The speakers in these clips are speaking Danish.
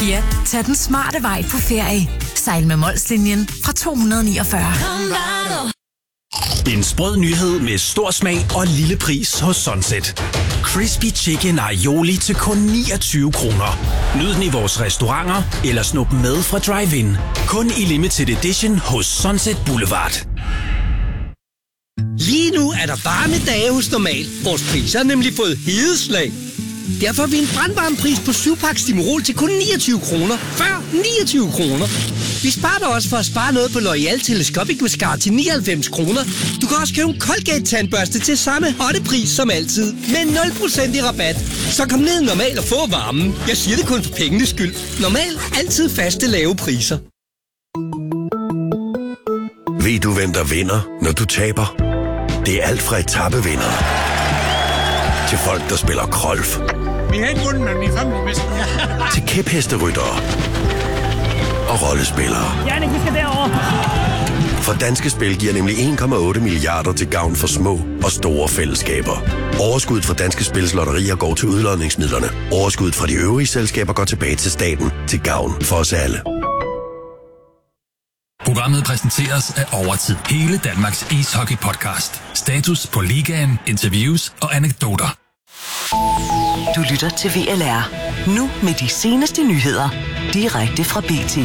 Ja, tag den smarte vej på ferie. Sejl med Molslinjen fra 249. En sprød nyhed med stor smag og lille pris hos Sunset. Crispy Chicken Aioli til kun 29 kroner. Nyd den i vores restauranter eller snup med fra drive-in. Kun i limited edition hos Sunset Boulevard. Lige nu er der varme dage hos Normal. Vores priser har nemlig fået hedeslag. Derfor har vi en brandvarmepris på 7-pakke Stimorol til kun 29 kroner. Før 29 kroner. Vi sparer dig også for at spare noget på L'Oreal Telescopic Mascara til 99 kroner. Du kan også købe en Colgate tandbørste til samme pris som altid. Med 0% i rabat. Så kom ned Normal og få varmen. Jeg siger det kun for pengenes skyld. Normal. Altid faste lave priser. Ved du, hvem der vinder, når du taber? Det er alt fra etapevindere til folk, der spiller golf. Vi har ikke vundet, men vi er family. Til kæphesteryttere og rollespillere. Jannik, vi skal derover. For Danske Spil giver nemlig 1,8 milliarder til gavn for små og store fællesskaber. Overskuddet fra Danske Spils lotterier går til udlodningsmidlerne. Overskuddet fra de øvrige selskaber går tilbage til staten til gavn for os alle. Programmet præsenteres af Overtid. Hele Danmarks ishockey-podcast. Status på ligaen, interviews og anekdoter. Du lytter til VLR. Nu med de seneste nyheder. Direkte fra BT.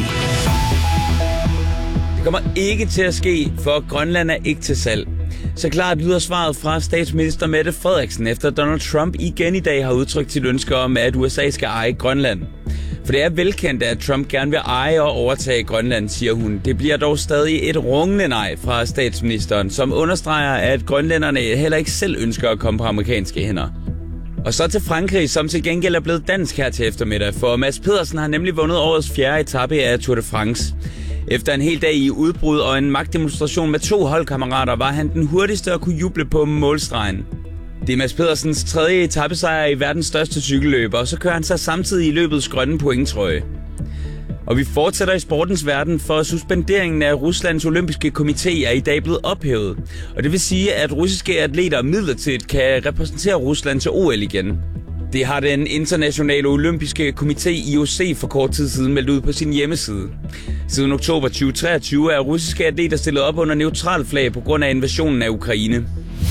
Det kommer ikke til at ske, for Grønland er ikke til salg. Så klart lyder svaret fra statsminister Mette Frederiksen, efter Donald Trump igen i dag har udtrykt sit ønske om, at USA skal eje Grønland. For det er velkendt, at Trump gerne vil eje og overtage Grønland, siger hun. Det bliver dog stadig et rungende nej fra statsministeren, som understreger, at grønlænderne heller ikke selv ønsker at komme på amerikanske hænder. Og så til Frankrig, som til gengæld er blevet dansk her til eftermiddag, for Mads Pedersen har nemlig vundet årets 4. etape af Tour de France. Efter en hel dag i udbrud og en magtdemonstration med 2 holdkammerater, var han den hurtigste at kunne juble på målstregen. Det er Mads Pedersens 3. etapesejr i verdens største cykelløb, og så kører han sig samtidig i løbets grønne pointtrøje. Og vi fortsætter i sportens verden, for suspenderingen af Ruslands olympiske komité er i dag blevet ophævet. Og det vil sige, at russiske atleter midlertidigt kan repræsentere Rusland til OL igen. Det har den internationale olympiske komité IOC for kort tid siden meldt ud på sin hjemmeside. Siden oktober 2023 er russiske atleter stillet op under neutral flag på grund af invasionen af Ukraine.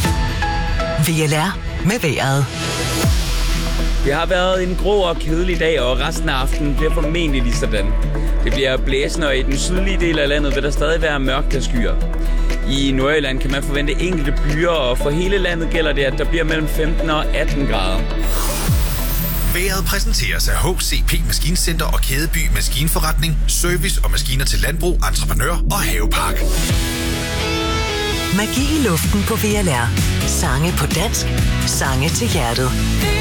VLR med vejret. Det har været en grå og kedelig dag, og resten af aftenen bliver formentlig lige sådan. Det bliver blæsende, og i den sydlige del af landet vil der stadig være mørkt af skyer. I Nordjylland kan man forvente enkelte byer, og for hele landet gælder det, at der bliver mellem 15 og 18 grader. Vejret præsenteres af HCP Maskincenter og Kædeby Maskinforretning, service og maskiner til landbrug, entreprenør og havepark. Magi i luften på VLR. Sange på dansk. Sange til hjertet.